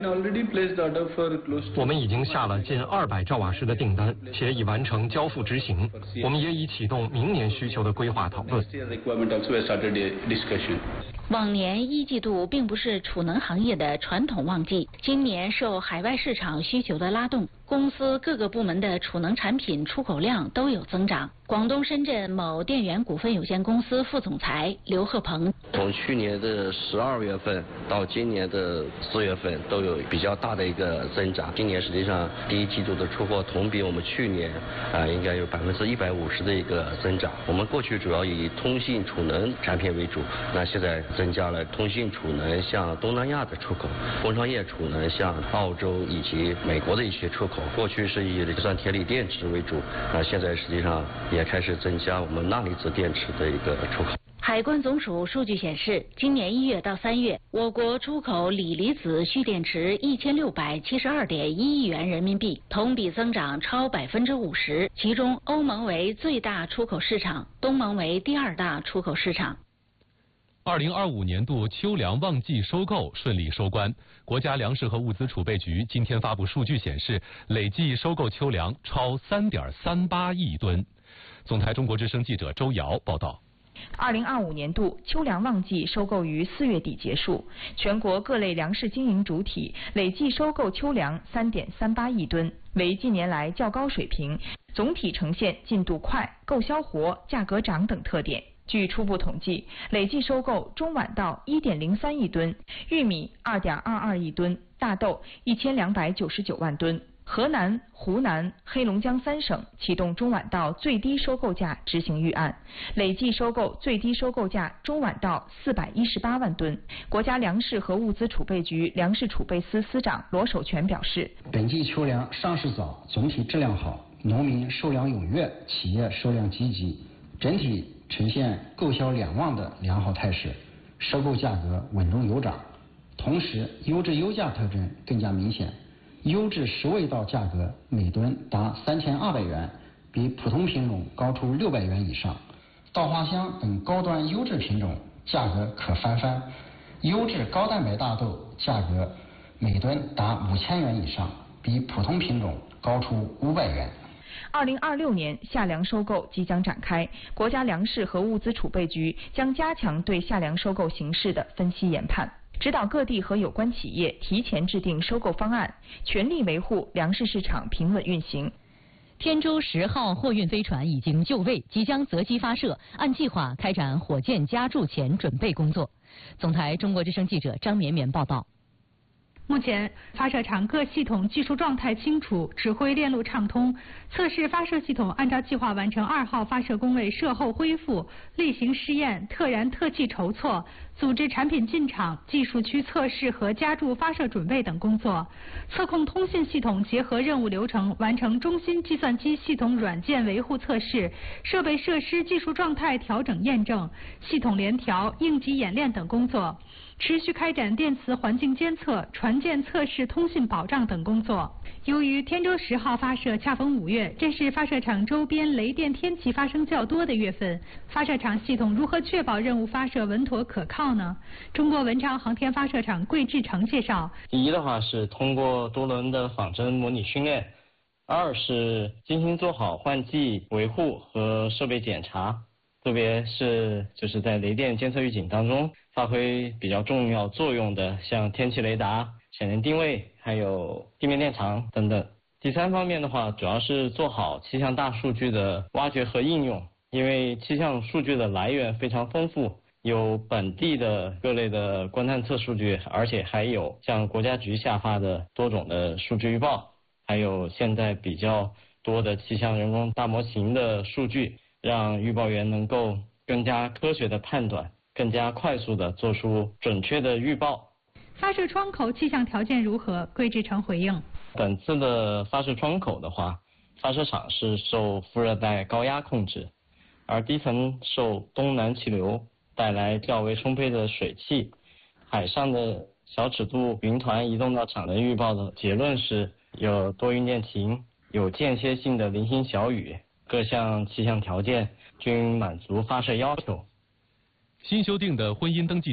我们已经下了近200兆瓦时的订单，且已完成交付执行。我们也已启动明年需求的规划讨论。 往年一季度并不是储能行业的传统旺季，今年受海外市场需求的拉动，公司各个部门的储能产品出口量都有增长。广东深圳某电源股份有限公司副总裁刘鹤鹏： 从去年的12月份到今年的4月份都有比较大的一个增长。今年实际上第一季度的出货同比我们去年应该有150%的一个增长。我们过去主要以通信储能产品为主，那现在增加了通信储能向东南亚的出口，工商业储能向澳洲以及美国的一些出口。过去是以磷酸铁锂电池为主，那现在实际上也开始增加我们钠离子电池的一个出口。 海关总署数据显示，今年1月到3月，我国出口锂离子蓄电池1672.1亿元人民币，同比增长超50%。其中，欧盟为最大出口市场，东盟为第2大出口市场。 2025年度秋粮旺季收购顺利收官。国家粮食和物资储备局今天发布数据显示，累计收购秋粮超3.38亿吨。总台中国之声记者周瑶报道。 2025年度秋粮旺季收购于4月底结束，全国各类粮食经营主体累计收购秋粮3.38亿吨，为近年来较高水平，总体呈现进度快、购销活、价格涨等特点。据初步统计，累计收购中晚稻1.03亿吨，玉米2.22亿吨，大豆1299万吨。河南、湖南、黑龙江3省启动中晚稻最低收购价执行预案，累计收购最低收购价中晚稻418万吨。国家粮食和物资储备局粮食储备司司长罗守全表示， 本季秋粮上市早，总体质量好，农民收粮踊跃，企业收量积极，整体呈现购销两旺的良好态势，收购价格稳中有涨，同时优质优价特征更加明显。优质10味稻价格每吨达3200元，比普通品种高出600元以上。稻花香等高端优质品种价格可翻番，优质高蛋白大豆价格每吨达5000元以上，比普通品种高出500元。 2026年夏粮收购即将展开，国家粮食和物资储备局将加强对夏粮收购形势的分析研判，指导各地和有关企业提前制定收购方案，全力维护粮食市场平稳运行。 天舟10号货运飞船已经就位，即将择机发射，按计划开展火箭加注前准备工作。总台中国之声记者张绵绵报道。 目前，发射场各系统技术状态清楚，指挥链路畅通。测试发射系统按照计划完成2号发射工位射后恢复、例行试验、特燃特气筹措、组织产品进场、技术区测试和加注发射准备等工作。测控通信系统结合任务流程，完成中心计算机系统软件维护测试、设备设施技术状态调整验证、系统联调、应急演练等工作。持续开展电磁环境监测、船舰测试、通信保障等工作。由于天舟10号发射恰逢5月，这是发射场周边雷电天气发生较多的月份，发射场系统如何确保任务发射稳妥可靠呢？中国文昌航天发射场桂志成介绍： 第一的话是通过多轮的仿真模拟训练，2是精心做好换季维护和设备检查，特别是就是在雷电监测预警当中发挥比较重要作用的，像天气雷达、闪电定位，还有地面电场等等。第3方面的话，主要是做好气象大数据的挖掘和应用，因为气象数据的来源非常丰富，有本地的各类的观探测数据，而且还有像国家局下发的多种的数据预报，还有现在比较多的气象人工大模型的数据，让预报员能够更加科学的判断，更加快速地做出准确的预报。 发射窗口气象条件如何？桂志成回应： 本次的发射窗口的话，发射场是受副热带高压控制，而低层受东南气流带来较为充沛的水汽。海上的小尺度云团移动到场的预报的结论是有多云见晴，有间歇性的零星小雨，各项气象条件均满足发射要求。 新修订的婚姻登记